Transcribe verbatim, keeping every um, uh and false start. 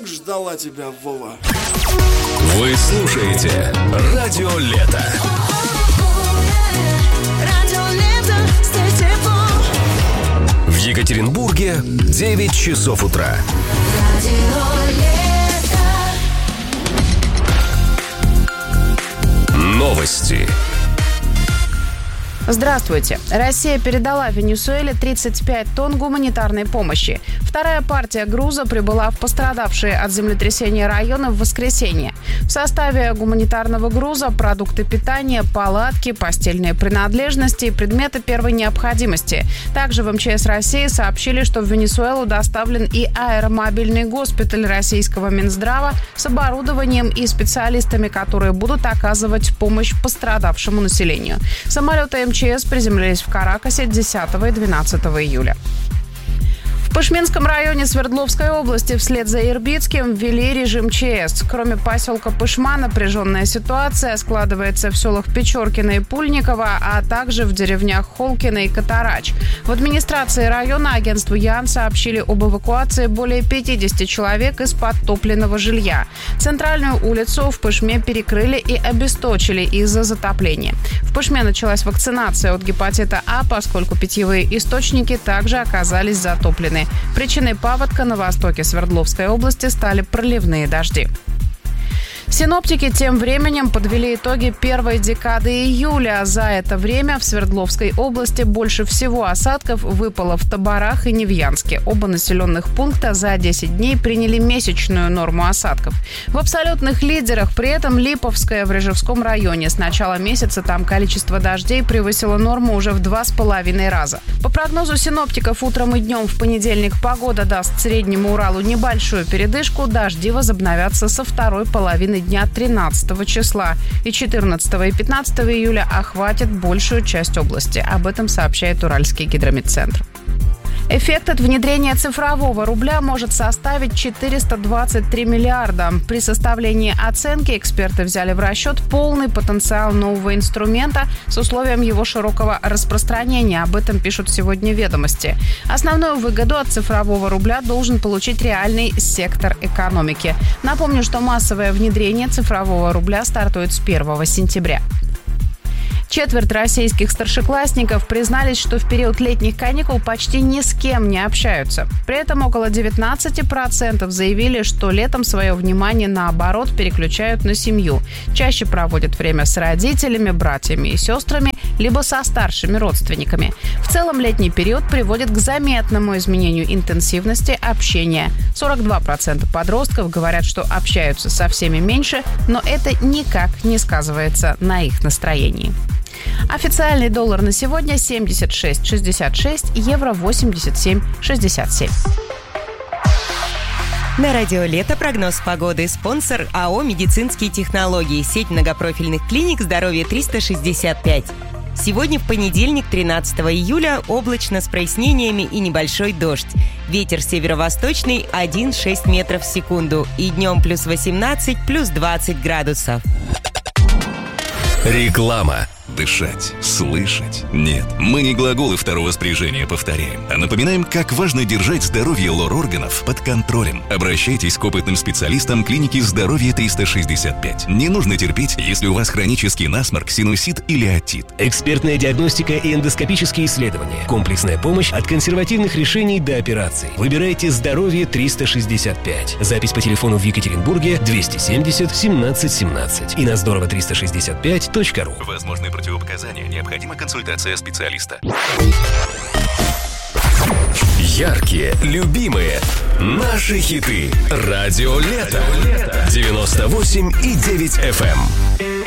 так ждала тебя, Вова. Вы слушаете Радио Лето. В Екатеринбурге девять часов утра. Новости. Здравствуйте. Россия передала Венесуэле тридцать пять тонн гуманитарной помощи. Вторая партия груза прибыла в пострадавшие от землетрясения районы в воскресенье. В составе гуманитарного груза продукты питания, палатки, постельные принадлежности и предметы первой необходимости. Также в эм че эс России сообщили, что в Венесуэлу доставлен и аэромобильный госпиталь российского Минздрава с оборудованием и специалистами, которые будут оказывать помощь пострадавшему населению. Самолеты эм че эс приземлились в Каракасе десятого и двенадцатого июля. В Пышменском районе Свердловской области вслед за Ирбитским ввели режим ЧС. Кроме поселка Пышма, напряженная ситуация складывается в селах Печоркино и Пульниково, а также в деревнях Холкино и Катарач. В администрации района агентству Ян сообщили об эвакуации более пятидесяти человек из подтопленного жилья. Центральную улицу в Пышме перекрыли и обесточили из-за затопления. В Пышме началась вакцинация от гепатита А, поскольку питьевые источники также оказались затоплены. Причиной паводка на востоке Свердловской области стали проливные дожди. Синоптики тем временем подвели итоги первой декады июля. За это время в Свердловской области больше всего осадков выпало в Табарах и Невьянске. Оба населенных пункта за десять дней приняли месячную норму осадков. В абсолютных лидерах при этом Липовская в Рыжевском районе. С начала месяца там количество дождей превысило норму уже в два с половиной раза. По прогнозу синоптиков, утром и днем в понедельник погода даст Среднему Уралу небольшую передышку. Дожди возобновятся со второй половины дня тринадцатого числа, и четырнадцатого и пятнадцатого июля охватит большую часть области. Об этом сообщает Уральский гидрометцентр. Эффект от внедрения цифрового рубля может составить четыреста двадцать три миллиарда. При составлении оценки эксперты взяли в расчет полный потенциал нового инструмента с условием его широкого распространения. Об этом пишут сегодня «Ведомости». Основную выгоду от цифрового рубля должен получить реальный сектор экономики. Напомню, что массовое внедрение цифрового рубля стартует с первого сентября. Четверть российских старшеклассников признались, что в период летних каникул почти ни с кем не общаются. При этом около девятнадцать процентов заявили, что летом свое внимание, наоборот, переключают на семью. Чаще проводят время с родителями, братьями и сестрами, либо со старшими родственниками. В целом летний период приводит к заметному изменению интенсивности общения. сорок два процента подростков говорят, что общаются со всеми меньше, но это никак не сказывается на их настроении. Официальный доллар на сегодня семьдесят шесть шестьдесят шесть, евро восемьдесят семь шестьдесят семь. На Радио Лето прогноз погоды. Спонсор АО «Медицинские технологии». Сеть многопрофильных клиник «Здоровье триста шестьдесят пять». Сегодня в понедельник, тринадцатого июля, облачно с прояснениями и небольшой дождь. Ветер северо-восточный один целых шесть десятых метров в секунду. И днем плюс восемнадцать, плюс двадцать градусов. Реклама. Дышать, слышать. Нет, мы не глаголы второго спряжения повторяем, а напоминаем, как важно держать здоровье лор-органов под контролем. Обращайтесь к опытным специалистам клиники «Здоровье триста шестьдесят пять». Не нужно терпеть, если у вас хронический насморк, синусит или отит. Экспертная диагностика и эндоскопические исследования. Комплексная помощь от консервативных решений до операций. Выбирайте «Здоровье триста шестьдесят пять». Запись по телефону в Екатеринбурге двести семьдесят семнадцать семнадцать и на здорово триста шестьдесят пять точка ру. Возможны противопоказания, необходима консультация специалиста. Яркие, любимые, наши хиты. Радио Лето. девяносто восемь и девять эф эм.